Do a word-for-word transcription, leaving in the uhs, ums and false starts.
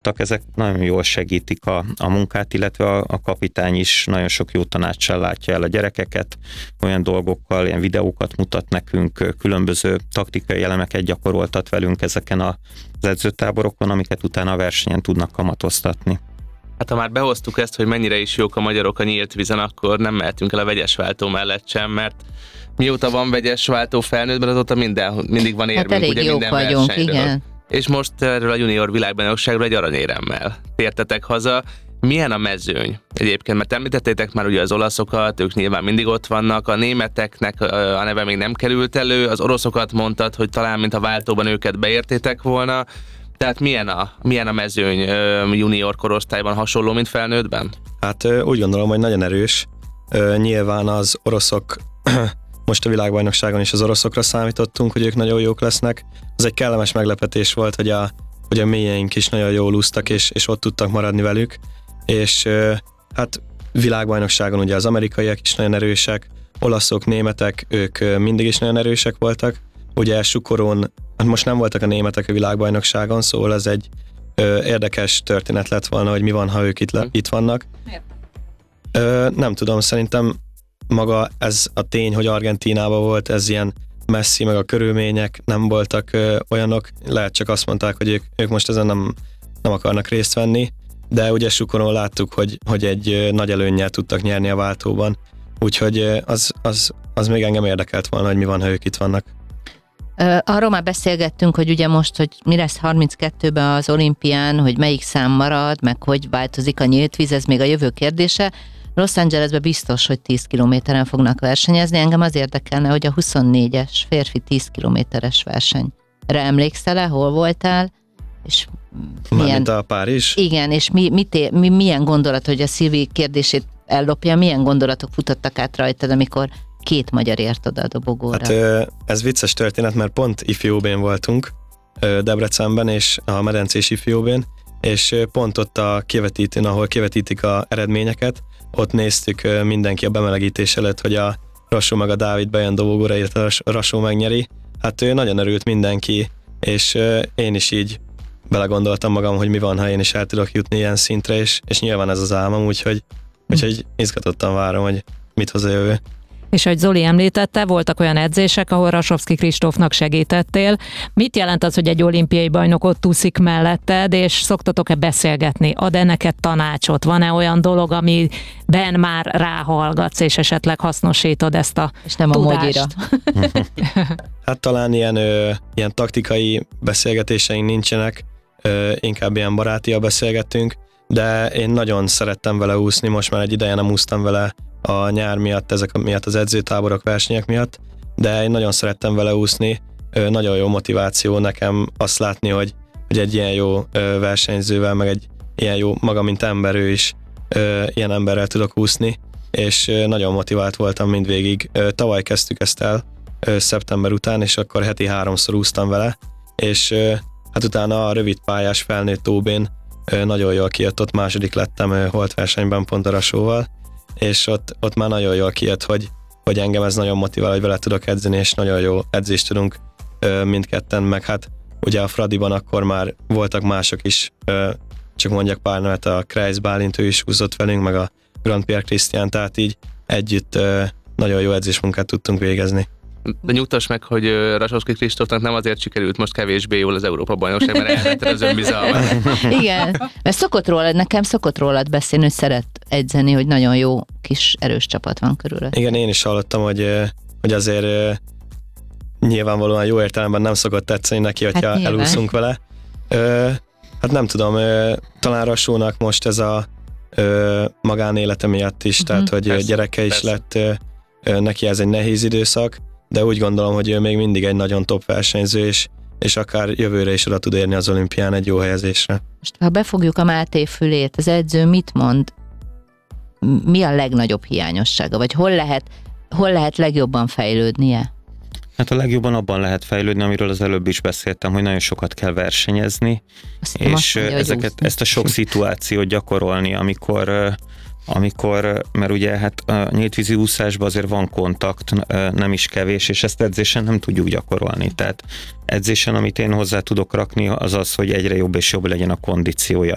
elhangzottak, ezek nagyon jól segítik a, a munkát, illetve a, a kapitány is nagyon sok jó tanácssal látja el a gyerekeket, olyan dolgokkal, ilyen videókat mutat nekünk, különböző taktikai elemeket gyakoroltat velünk ezeken az edzőtáborokon, amiket utána a versenyen tudnak kamatoztatni. Hát ha már behoztuk ezt, hogy mennyire is jók a magyarok a nyílt vízen, akkor nem mehetünk el a vegyes váltó mellett sem, mert mióta van vegyes váltó felnőttben, azóta minden, mindig van érmünk, hát elég ugye jók minden vagyunk, versenyről. igen. És most erről a junior világbajnokságról egy aranyéremmel tértetek haza. Milyen a mezőny egyébként? Mert említettétek már ugye az olaszokat, ők nyilván mindig ott vannak, a németeknek a neve még nem került elő, az oroszokat mondtad, hogy talán mint a váltóban őket beértétek volna. Tehát milyen a, milyen a mezőny junior korosztályban, hasonló, mint felnőttben? Hát úgy gondolom, hogy nagyon erős. Nyilván az oroszok, most a világbajnokságon is az oroszokra számítottunk, hogy ők nagyon jók lesznek. Ez egy kellemes meglepetés volt, hogy a, hogy a mélyeink is nagyon jól úsztak, és, és ott tudtak maradni velük. És hát világbajnokságon ugye az amerikaiak is nagyon erősek, olaszok, németek, ők mindig is nagyon erősek voltak. Ugye Sukoron, hát most nem voltak a németek a világbajnokságon, szóval ez egy ö, érdekes történet lett volna, hogy mi van, ha ők itt, le, itt vannak. Miért? Ö, nem tudom, szerintem maga ez a tény, hogy Argentínában volt, ez ilyen messzi, meg a körülmények nem voltak ö, olyanok, lehet csak azt mondták, hogy ők, ők most ezen nem, nem akarnak részt venni, de ugye Sukoron láttuk, hogy, hogy egy ö, nagy előnnyel tudtak nyerni a váltóban, úgyhogy ö, az, az, az még engem érdekelt volna, hogy mi van, ha ők itt vannak. Arról már beszélgettünk, hogy ugye most, hogy mi lesz harminckettőben az olimpián, hogy melyik szám marad, meg hogy változik a nyílt víz, ez még a jövő kérdése. Los Angelesben biztos, hogy tíz kilométeren fognak versenyezni. Engem az érdekelne, hogy a huszonnégyes férfi tíz kilométeres versenyre emlékszel-e, hol voltál? És milyen... Mármint a Párizs? Igen, és mi, mit, mi, milyen gondolat, hogy a Szilvi kérdését ellopja, milyen gondolatok futottak át rajtad, amikor két magyar ért oda a dobogóra? Hát ez vicces történet, mert pont ifjúbén voltunk Debrecenben, és a medencés ifjúbén, és pont ott a kivetítőn, ahol kivetítik a eredményeket, ott néztük mindenki a bemelegítés előtt, hogy a Rasó meg a Dávid bejön dobogóra, illetve a Rasó megnyeri. Hát nagyon örült mindenki, és én is így belegondoltam magam, hogy mi van, ha én is el tudok jutni ilyen szintre, és, és nyilván ez az álmom, úgyhogy, úgyhogy izgatottan várom, hogy mit hoz a jövő. És ahogy Zoli említette, voltak olyan edzések, ahol Rasovszky Kristófnak segítettél. Mit jelent az, hogy egy olimpiai bajnok ott úszik melletted, és szoktatok-e beszélgetni? Ad-e neked tanácsot? Van-e olyan dolog, amiben már ráhallgatsz, és esetleg hasznosítod ezt a és nem tudást? A mogyira. Hát talán ilyen, ö, ilyen taktikai beszélgetéseink nincsenek, ö, inkább ilyen barátia beszélgetünk, de én nagyon szerettem vele úszni, most már egy ideje nem úsztam vele a nyár miatt, ezek miatt az edzőtáborok, versenyek miatt, de én nagyon szerettem vele úszni, ö, nagyon jó motiváció nekem azt látni, hogy, hogy egy ilyen jó ö, versenyzővel, meg egy ilyen jó, maga mint ember ő is, ö, ilyen emberrel tudok úszni, és ö, nagyon motivált voltam mindvégig. Ö, tavaly kezdtük ezt el, ö, szeptember után, és akkor heti háromszor úsztam vele, és ö, hát utána a rövid pályás felnőtt ó bén ö, nagyon jól kijött, ott második lettem ö, holt versenyben pont a Rasóval, és ott, ott már nagyon jól kijött, hogy, hogy engem ez nagyon motivál, hogy vele tudok edzeni, és nagyon jó edzést tudunk ö, mindketten, meg hát ugye a Fradiban akkor már voltak mások is, ö, csak mondjak pár nevet, a Kreis Bálint, ő is úszott velünk, meg a Grand Pierre Christian, tehát így együtt ö, nagyon jó edzésmunkát tudtunk végezni. De nyugtass meg, hogy Rasovszky Kristófnak nem azért sikerült most kevésbé jól az Európa-bajnokság, mert elvetted az önbizalmat. Igen, mert szokott rólad, nekem szokott rólad beszélni, hogy szeret edzeni, hogy nagyon jó kis erős csapat van körülött. Igen, én is hallottam, hogy, hogy azért nyilvánvalóan jó értelemben nem szokott tetszeni neki, hogyha hát elúszunk vele. Hát nem tudom, talán Rasónak most ez a magánélete miatt is, uh-huh. tehát hogy persze, gyereke is persze. lett, neki ez egy nehéz időszak, de úgy gondolom, hogy ő még mindig egy nagyon top versenyző, és, és akár jövőre is oda tud érni az olimpián egy jó helyezésre. Most ha befogjuk a Máté fülét, az edző mit mond? Mi a legnagyobb hiányossága? Vagy hol lehet, hol lehet legjobban fejlődnie? Hát a legjobban abban lehet fejlődni, amiről az előbb is beszéltem, hogy nagyon sokat kell versenyezni, azt és mondja, ezeket, ezt a sok szituációt gyakorolni, amikor amikor, mert ugye hát a nyíltvízi úszásban azért van kontakt, nem is kevés, és ezt edzésen nem tudjuk gyakorolni. Tehát edzésen, amit én hozzá tudok rakni, az az, hogy egyre jobb és jobb legyen a kondíciója.